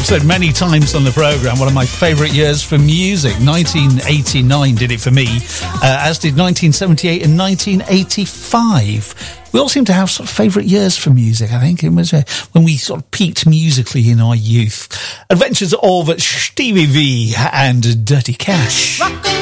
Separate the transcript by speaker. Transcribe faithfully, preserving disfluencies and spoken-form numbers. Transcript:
Speaker 1: I've said many times on the programme, one of my favourite years for music. nineteen eighty-nine did it for me, uh, as did nineteen seventy-eight and nineteen eighty-five. We all seem to have sort of favourite years for music, I think. It was uh, when we sort of peaked musically in our youth. Adventures of Stevie V and Dirty Cash.